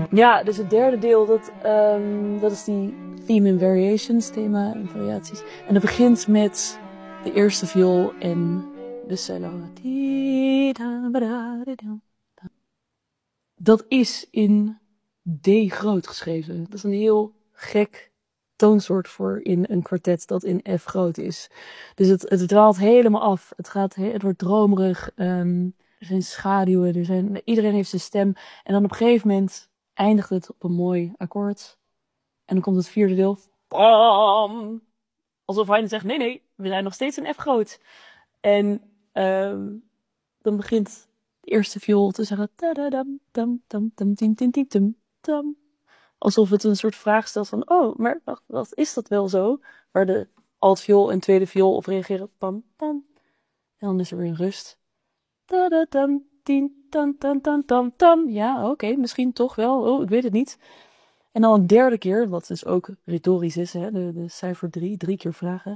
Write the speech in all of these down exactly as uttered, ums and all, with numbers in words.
Ja, dus het derde deel, dat, um, dat is die theme in variations, thema en variaties. En dat begint met de eerste viool en de cello. Dat is in D groot geschreven. Dat is een heel gek toonsoort voor in een kwartet dat in F groot is. Dus het, het dwaalt helemaal af. Het, gaat, het wordt dromerig. Um, er zijn schaduwen. Er zijn, iedereen heeft zijn stem. En dan op een gegeven moment eindigt het op een mooi akkoord. En dan komt het vierde deel. Bam! Alsof hij dan zegt, nee, nee, we zijn nog steeds in F groot. En um, dan begint de eerste viool te zeggen. Alsof het een soort vraag stelt van, oh, maar wacht, wat is dat wel zo? Waar de altviool en tweede viool op reageren. Pam, pam. En dan is er weer een rust. Ja, oké, okay, misschien toch wel. Oh, ik weet het niet. En dan een derde keer, wat dus ook retorisch is, hè, de, de cijfer drie, drie keer vragen.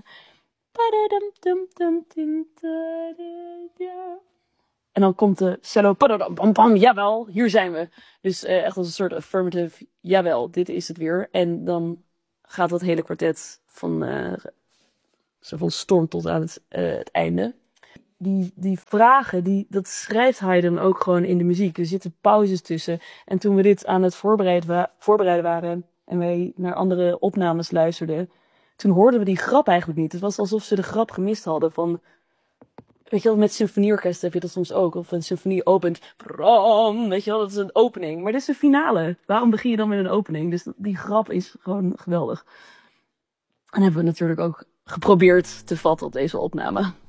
En dan komt de cello, bam, bam, jawel, hier zijn we. Dus uh, echt als een soort affirmative, jawel, dit is het weer. En dan gaat dat hele kwartet van, uh, zo van storm tot aan het, uh, het einde. Die, die vragen, die, dat schrijft Haydn ook gewoon in de muziek. Er zitten pauzes tussen. En toen we dit aan het voorbereiden, wa- voorbereiden waren en wij naar andere opnames luisterden, toen hoorden we die grap eigenlijk niet. Het was alsof ze de grap gemist hadden van, weet je wel, met symfonieorkest heb je dat soms ook. Of een symfonie opent, bram, weet je wel, dat is een opening. Maar dit is de finale. Waarom begin je dan met een opening? Dus die grap is gewoon geweldig. En hebben we natuurlijk ook geprobeerd te vatten op deze opname.